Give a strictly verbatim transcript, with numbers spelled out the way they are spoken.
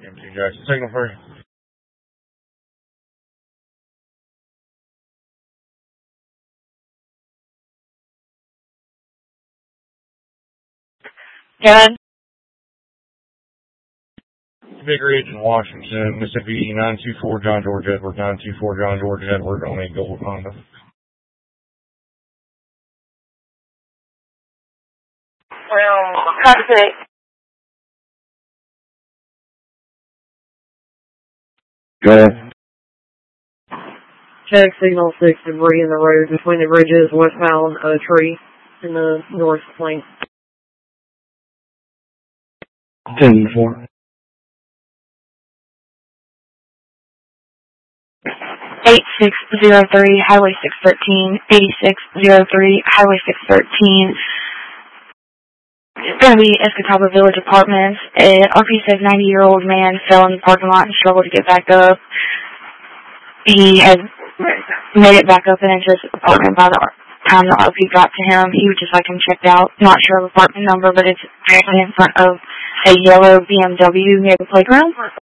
M two Jackson. Signal for you. Kevin? Big Ridge in Washington, Mississippi, nine two four John George Edward, nine two four John George Edward on a gold Honda. Well, contact. Go ahead. Check signal six debris in the road between the bridges westbound a tree in the north flank. ten four. eight six zero three, Highway six thirteen, eighty-six oh three, Highway six thirteen. It's going to be Escatawpa Village Apartments. Uh, R P says ninety-year-old man fell in the parking lot and struggled to get back up. He had made it back up and into his apartment by the time the R P got to him. He would just like him checked out. Not sure of apartment number, but it's directly in front of a yellow B M W near the playground.